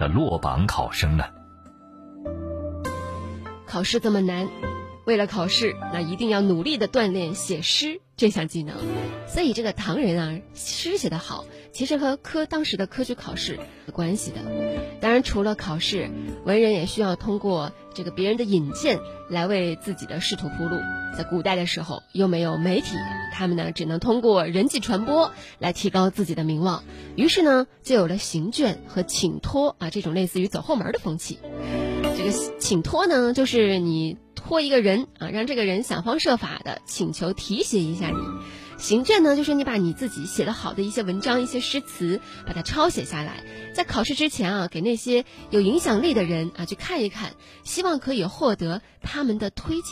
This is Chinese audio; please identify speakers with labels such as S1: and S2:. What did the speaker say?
S1: 的落榜考生呢？
S2: 考试这么难，为了考试，那一定要努力的锻炼写诗这项技能。所以这个唐人啊，诗写得好，其实和当时的科举考试有关系的。当然，除了考试，文人也需要通过这个别人的引荐来为自己的仕途铺路。在古代的时候，又没有媒体，他们呢只能通过人际传播来提高自己的名望。于是呢，就有了行卷和请托啊这种类似于走后门的风气。这个请托呢，就是你托一个人啊，让这个人想方设法的请求提携一下你。行卷呢，就是你把你自己写得好的一些文章、一些诗词，把它抄写下来，在考试之前啊，给那些有影响力的人啊去看一看，希望可以获得他们的推荐。